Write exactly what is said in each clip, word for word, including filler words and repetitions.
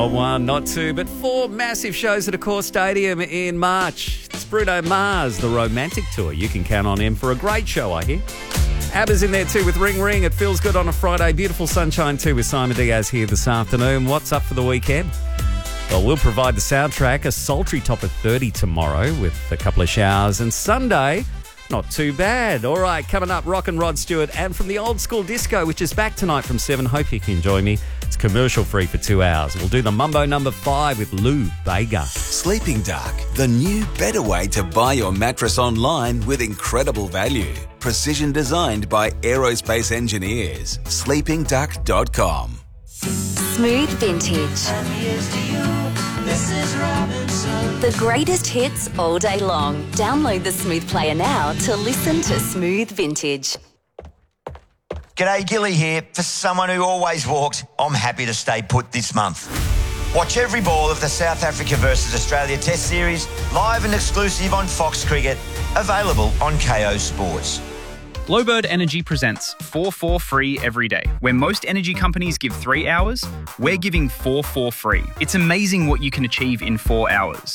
One, not two, but four massive shows at Accor Stadium in March. It's Bruno Mars, the Romantic Tour. You can count on him for a great show, I hear. ABBA's in there too with Ring Ring. It feels good on a Friday. Beautiful sunshine too with Simon Diaz here this afternoon. What's up for the weekend? Well, we'll provide the soundtrack. A sultry top of thirty tomorrow with a couple of showers. And Sunday, not too bad. All right, coming up, Rock and Rod Stewart. And from the old school disco, which is back tonight from seven. Hope you can join me. It's commercial free for two hours. We'll do the Mumbo number five with Lou Bega. Sleeping Dark, the new better way to buy your mattress online with incredible value. Precision designed by aerospace engineers. sleeping duck dot com. Smooth Vintage. And here's to you, Missus Robinson. The greatest hits all day long. Download the Smooth Player now to listen to Smooth Vintage. G'day, Gilly here. For someone who always walks, I'm happy to stay put this month. Watch every ball of the South Africa versus Australia Test Series, live and exclusive on Fox Cricket, available on K O Sports. Glowbird Energy presents four four free every day. Where most energy companies give three hours, we're giving four four free. It's amazing what you can achieve in four hours.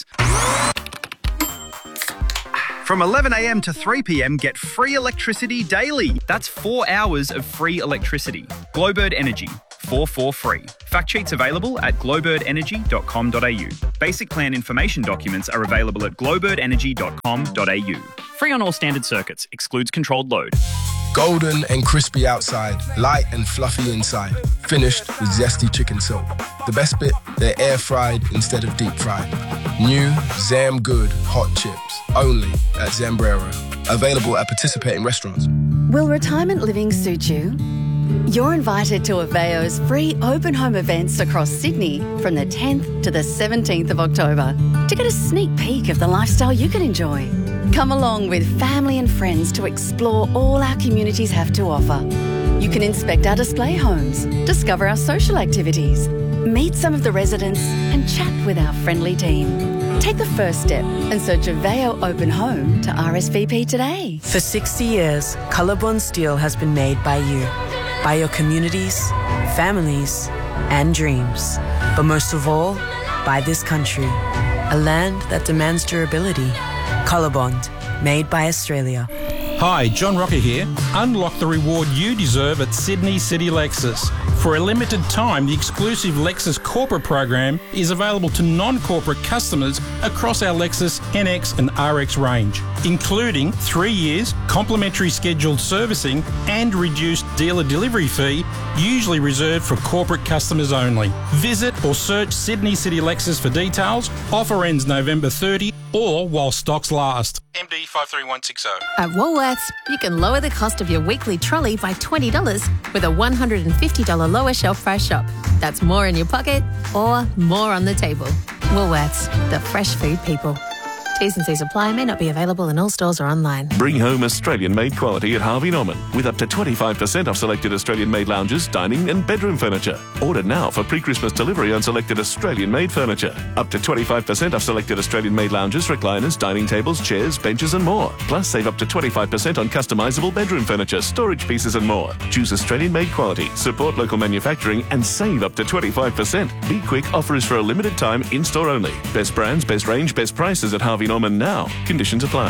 From eleven a m to three p m, get free electricity daily. That's four hours of free electricity. Glowbird Energy, four four free. Fact sheets available at glowbird energy dot com dot a u. Basic plan information documents are available at glowbird energy dot com dot a u. Free on all standard circuits. Excludes controlled load. Golden and crispy outside, light and fluffy inside. Finished with zesty chicken soak. The best bit, they're air fried instead of deep fried. New Zam Good hot chips, only at Zambrero. Available at participating restaurants. Will retirement living suit you? You're invited to Aveo's free open home events across Sydney from the tenth to the seventeenth of October to get a sneak peek of the lifestyle you can enjoy. Come along with family and friends to explore all our communities have to offer. You can inspect our display homes, discover our social activities, meet some of the residents and chat with our friendly team. Take the first step and search Aveo Open Home to R S V P today. For sixty years, Colorbond Steel has been made by you, by your communities, families, and dreams. But most of all, by this country, a land that demands durability. Colorbond, made by Australia. Hi, John Rocker here. Unlock the reward you deserve at Sydney City Lexus. For a limited time, the exclusive Lexus Corporate program is available to non-corporate customers across our Lexus N X and R X range, including three years, complimentary scheduled servicing and reduced dealer delivery fee, usually reserved for corporate customers only. Visit or search Sydney City Lexus for details. Offer ends November thirtieth or while stocks last. M D five three one six zero. At Woolworths, you can lower the cost of your weekly trolley by twenty dollars with a one hundred fifty dollars lower shelf price shop. That's more in your pocket or more on the table. Woolworths, the fresh food people. T's and C's apply, may not be available in all stores or online. Bring home Australian-made quality at Harvey Norman with up to twenty-five percent off selected Australian-made lounges, dining and bedroom furniture. Order now for pre-Christmas delivery on selected Australian-made furniture. Up to twenty-five percent off selected Australian-made lounges, recliners, dining tables, chairs, benches and more. Plus save up to twenty-five percent on customisable bedroom furniture, storage pieces and more. Choose Australian-made quality, support local manufacturing and save up to twenty-five percent. Be quick, offer is for a limited time, in-store only. Best brands, best range, best prices at Harvey Norman now. Conditions apply.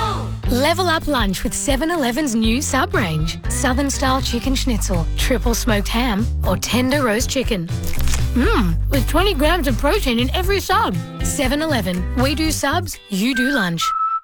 Level up lunch with seven eleven's new sub range. Southern style chicken schnitzel, triple smoked ham or tender roast chicken. Mmm, with twenty grams of protein in every sub. seven eleven. We do subs, you do lunch.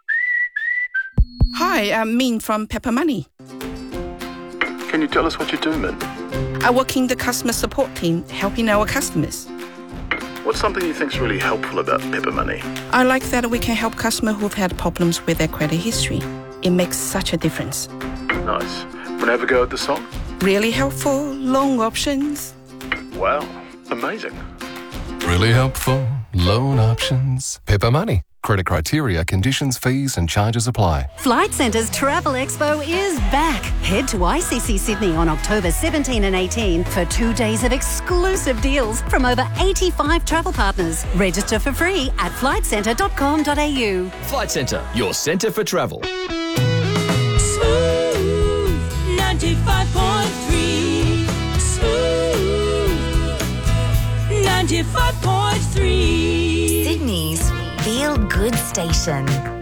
Hi, I'm Min from Pepper Money. Can you tell us what you do, Min? I work in the customer support team, helping our customers. What's something you think's really helpful about Pepper Money? I like that we can help customers who've had problems with their credit history. It makes such a difference. Nice. Want to have a go at the song? Really helpful, loan options. Wow, amazing. Really helpful, loan options. Pepper Money. Credit criteria, conditions, fees and charges apply. Flight Centre's Travel Expo is back. Head to I C C Sydney on October seventeenth and eighteenth for two days of exclusive deals from over eighty-five travel partners. Register for free at flight centre dot com dot a u. Flight Centre, your centre for travel. Smooth ninety-five point three. Smooth ninety-five. ninety-five point three. Sydney's Feel Good Station.